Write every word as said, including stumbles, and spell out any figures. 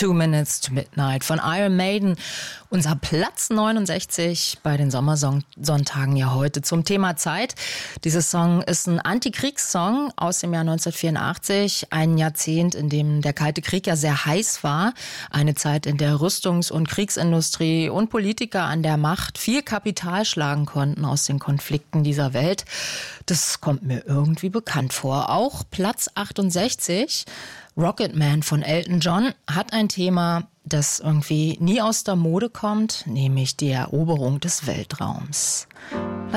Two Minutes to Midnight von Iron Maiden. Unser Platz neunundsechzig bei den Sommersonntagen ja heute zum Thema Zeit. Dieser Song ist ein Antikriegssong aus dem Jahr neunzehnhundertvierundachtzig. Ein Jahrzehnt, in dem der Kalte Krieg ja sehr heiß war. Eine Zeit, in der Rüstungs- und Kriegsindustrie und Politiker an der Macht viel Kapital schlagen konnten aus den Konflikten dieser Welt. Das kommt mir irgendwie bekannt vor. Auch Platz achtundsechzig, Rocketman von Elton John, hat ein Thema, das irgendwie nie aus der Mode kommt, nämlich die Eroberung des Weltraums.